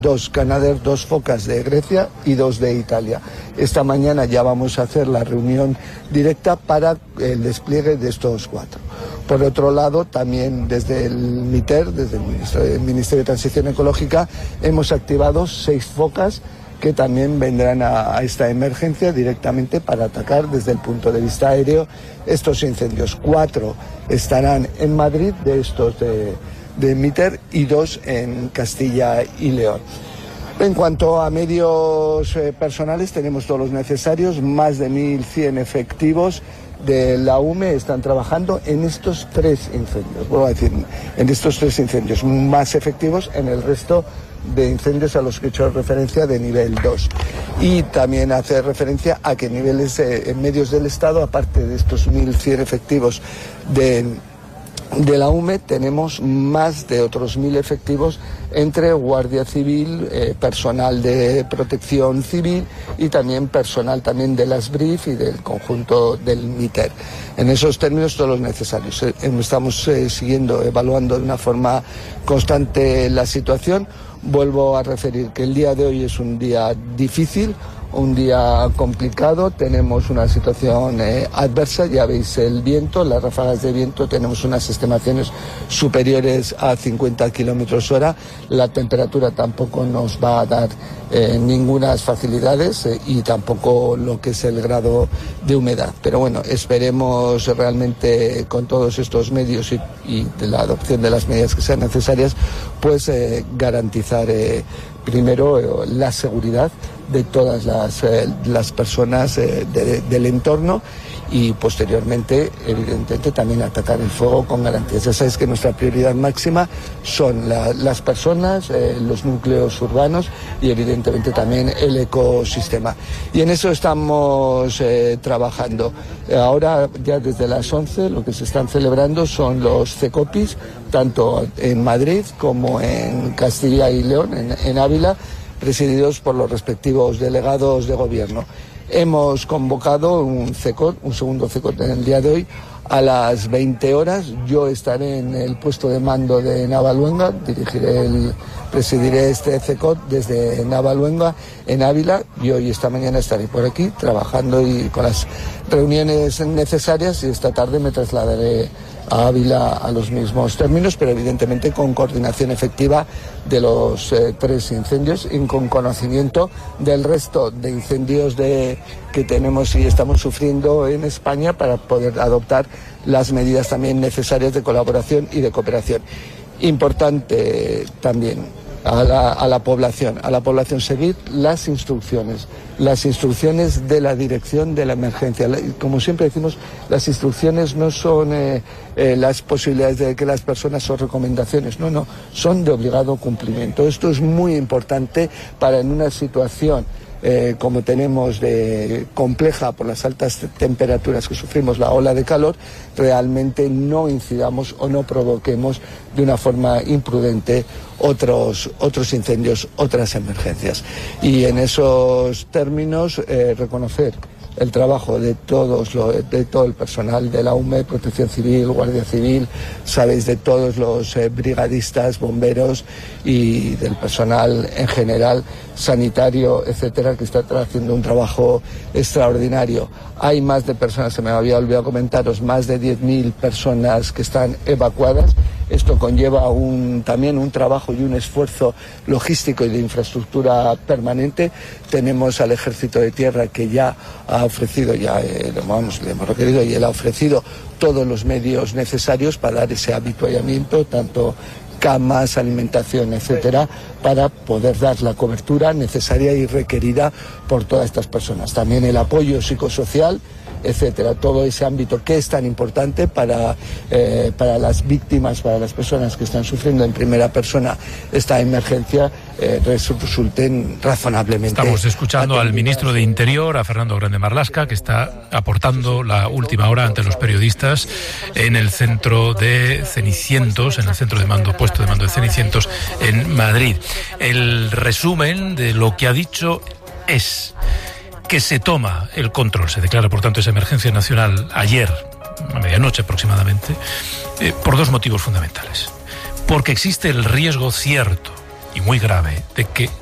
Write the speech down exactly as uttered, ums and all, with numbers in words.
Dos Canadair, dos focas de Grecia y dos de Italia. Esta mañana ya vamos a hacer la reunión directa para el despliegue de estos cuatro. Por otro lado, también desde el MITER, desde el Ministerio, el Ministerio de Transición Ecológica, hemos activado seis focas que también vendrán a, a esta emergencia directamente para atacar desde el punto de vista aéreo estos incendios. Cuatro estarán en Madrid de estos de... de MITER y dos en Castilla y León. En cuanto a medios eh, personales, tenemos todos los necesarios, más de mil cien efectivos de la U M E están trabajando en estos tres incendios, vuelvo a decir, en estos tres incendios, más efectivos en el resto de incendios a los que he hecho referencia de nivel dos. Y también hace referencia a que niveles eh, en medios del Estado, aparte de estos mil cien efectivos de de la U M E, tenemos más de otros mil efectivos entre Guardia Civil, eh, personal de protección civil y también personal también de las B R I F y del conjunto del MITER. En esos términos todos los necesarios. Eh, estamos eh, siguiendo, evaluando de una forma constante la situación. Vuelvo a referir que el día de hoy es un día difícil, un día complicado, tenemos una situación eh, adversa, ya veis el viento, las ráfagas de viento, tenemos unas estimaciones superiores a cincuenta kilómetros hora, la temperatura tampoco nos va a dar eh, ningunas facilidades eh, y tampoco lo que es el grado de humedad. Pero bueno, esperemos realmente con todos estos medios y, y de la adopción de las medidas que sean necesarias, pues eh, garantizar eh, primero eh, la seguridad de todas las, eh, las personas eh, de, de, del entorno y posteriormente, evidentemente, también atacar el fuego con garantías. Ya sabéis que nuestra prioridad máxima son la, las personas, eh, los núcleos urbanos y evidentemente también el ecosistema. Y en eso estamos eh, trabajando. Ahora ya desde las once lo que se están celebrando son los CECOPIS, tanto en Madrid como en Castilla y León, en, en Ávila, presididos por los respectivos delegados de gobierno. Hemos convocado un CECOT, un segundo CECOT en el día de hoy, a las veinte horas. Yo estaré en el puesto de mando de Navaluenga, dirigiré el, presidiré este CECOT desde Navaluenga en Ávila, y hoy esta mañana estaré por aquí trabajando y con las reuniones necesarias, y esta tarde me trasladaré a Ávila a los mismos términos, pero evidentemente con coordinación efectiva de los eh, tres incendios y con conocimiento del resto de incendios de, que tenemos y estamos sufriendo en España para poder adoptar las medidas también necesarias de colaboración y de cooperación. Importante también a la, a la población, a la población seguir las instrucciones, las instrucciones de la dirección de la emergencia. Como siempre decimos, las instrucciones no son eh, eh, las posibilidades de que las personas o recomendaciones, no, no, son de obligado cumplimiento. Esto es muy importante para en una situación Eh, como tenemos de compleja por las altas temperaturas que sufrimos, la ola de calor, realmente no incidamos o no provoquemos de una forma imprudente otros, otros incendios, otras emergencias. Y en esos términos eh, reconocer el trabajo de todos lo, de todo el personal de la U M E, Protección Civil, Guardia Civil, sabéis, de todos los eh, brigadistas, bomberos y del personal en general, sanitario, etcétera, que está haciendo un trabajo extraordinario. Hay más de personas, se me había olvidado comentaros, más de diez mil personas que están evacuadas. Esto conlleva un, también un trabajo y un esfuerzo logístico y de infraestructura permanente. Tenemos al Ejército de Tierra que ya ha ofrecido, ya eh, vamos, le hemos requerido y él ha ofrecido todos los medios necesarios para dar ese habituallamiento, tanto camas, alimentación, etcétera, para poder dar la cobertura necesaria y requerida por todas estas personas. También el apoyo psicosocial, etcétera, todo ese ámbito que es tan importante para, eh, para las víctimas, para las personas que están sufriendo en primera persona esta emergencia, eh, resulten razonablemente. Estamos escuchando al ministro de Interior, a Fernando Grande Marlaska, que está aportando la última hora ante los periodistas en el centro de Cenicientos, en el centro de mando, puesto de mando de Cenicientos en Madrid. El resumen de lo que ha dicho es que se toma el control, se declara por tanto esa emergencia nacional ayer, a medianoche aproximadamente, eh, por dos motivos fundamentales. Porque existe el riesgo cierto y muy grave de que